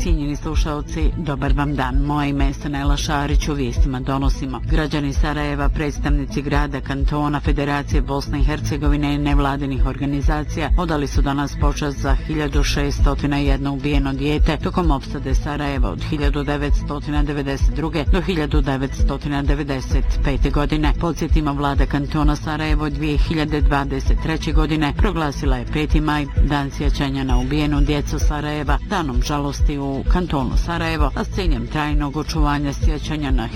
cijenjeni slušalci, dobar vam dan. Moje ime je Stanela Šarić, u vijestima donosimo. Građani Sarajeva, predstavnici grada, kantona, Federacije Bosne i Hercegovine i nevladinih organizacija odali su danas počast za 1601 ubijeno dijete tokom opsade Sarajeva od 1992. do 1995. godine. Podsjetimo, vlada kantona Sarajevo 2023. godine proglasila je 5. maj, dan sjećanja na ubijenu djecu Sarajeva, danom žalosti u kantonu Sarajevo, a s ciljem trajnog očuvanja sjećanja na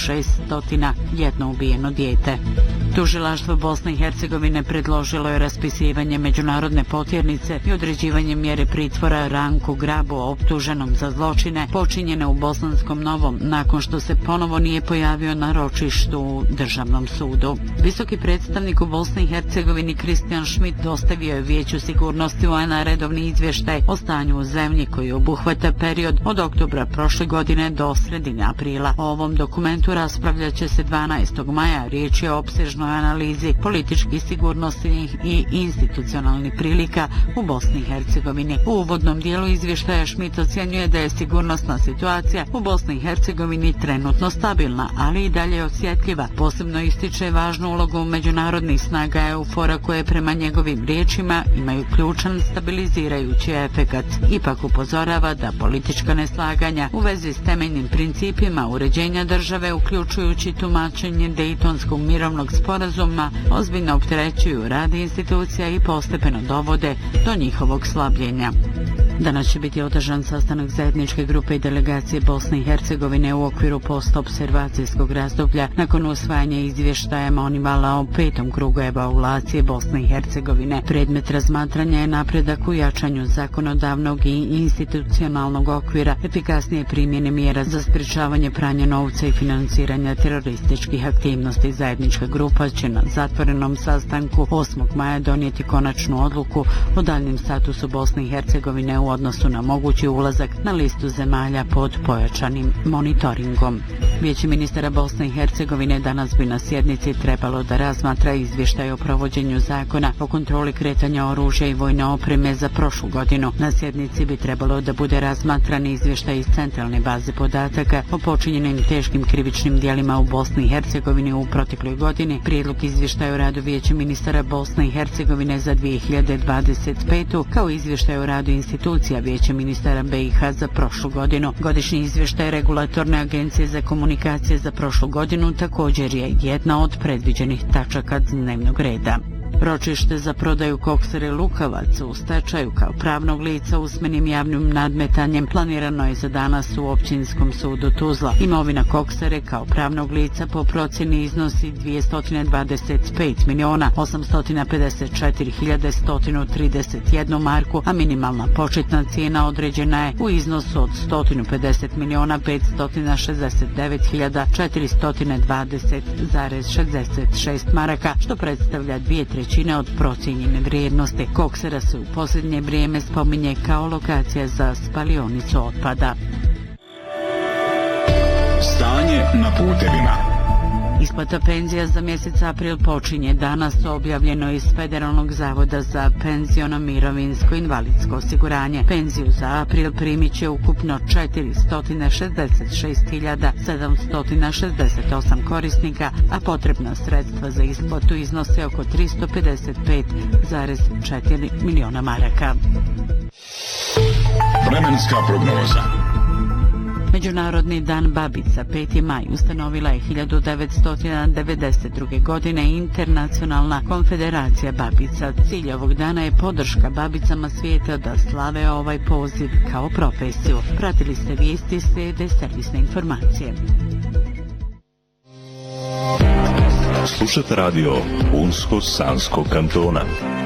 1601 ubijeno dijete. Tužilaštvo Bosne i Hercegovine predložilo je raspisivanje međunarodne potjernice i određivanje mjere pritvora Ranku Grabu, optuženom za zločine počinjene u Bosanskom Novom, nakon što se ponovo nije pojavio na ročištu u državnom sudu. Visoki predstavnik u Bosni i Hercegovini Kristijan Schmidt dostavio je Vijeću sigurnosti UN-a redovni izvještaj o stanju u zemlji koji obuhvata period od oktobra prošle godine do sredine aprila. O ovom dokumentu raspravljat će se 12. maja. Riječ je o opsežnoj analizi političkih, sigurnosnih i institucionalnih prilika u Bosni i Hercegovini. U uvodnom dijelu izvještaja Schmidt ocjenjuje da je sigurnosna situacija u Bosni i Hercegovini trenutno stabilna, ali i dalje osjetljiva. Posebno ističe važnu ulogu međunarodnih snaga EUFOR-a koje prema njegovim riječima imaju ključan stabilizirajući efekat. Ipak upozorava da politička neslaganja u vezi s temeljnim principima uređenja države, uključujući tumačenje Dejtonskog mirovnog sporazuma, ozbiljno opterećuju rad institucija i postepeno dovode do njihovog slabljenja. Danas će biti održan sastanak zajedničke grupe i delegacije Bosne i Hercegovine u okviru postobservacijskog razdoblja nakon usvajanja izvještaja Monivala o 5. krugu evaluacije Bosne i Hercegovine. Predmet razmatranja je napredak u jačanju zakonodavnog i institucionalnog okvira, efikasnije primjene mjera za sprječavanje pranja novca i financiranja terorističkih aktivnosti. Zajednička grupa će na zatvorenom sastanku 8. maja donijeti konačnu odluku o daljnjem statusu Bosne i Hercegovine u odnosu na mogući ulazak na listu zemalja pod pojačanim monitoringom. Vijeće ministara Bosne i Hercegovine danas bi na sjednici trebalo da razmatra izvještaj o provođenju zakona o kontroli kretanja oružja i vojne opreme za prošlu godinu. Na sjednici bi trebalo da bude razmatran izvještaj iz centralne baze podataka o počinjenim teškim krivičnim djelima u Bosni i Hercegovini u protekloj godini, prijedlog izvještaja o radu Vijeća ministara Bosne i Hercegovine za 2025. kao izvještaj o radu institucija Vijeća ministara BiH za prošlu godinu. Godišnji izvještaj Regulatorne agencije za komunikacije za prošlu godinu također je jedna od predviđenih tačaka dnevnog reda. Ročište za prodaju Koksare Lukavac u stečaju kao pravnog lica usmenim javnim nadmetanjem planirano je za danas u Općinskom sudu Tuzla. Imovina Koksare kao pravnog lica po procjeni iznosi 225.854.131 marku, a minimalna početna cijena određena je u iznosu od 150.569.420,66 maraka, što predstavlja 2/3 od procijenjene vrijednosti. Koksara se u posljednje vrijeme spominje kao lokacija za spalionicu otpada. Stanje na putevima. Isplata penzija za mjesec april počinje danas, objavljeno iz Federalnog zavoda za penziono mirovinsko invalidsko osiguranje. Penziju za april primit će ukupno 466.768 korisnika, a potrebna sredstva za isplatu iznose oko 355,4 miliona maraka. Vremenska prognoza. Međunarodni dan babica 5. maj ustanovila je 1992. godine Internacionalna konfederacija babica. Cilj ovog dana je podrška babicama svijeta da slave ovaj poziv kao profesiju. Pratili ste vijesti, slijede servisne informacije. Slušate radio Unsko-Sanskog kantona.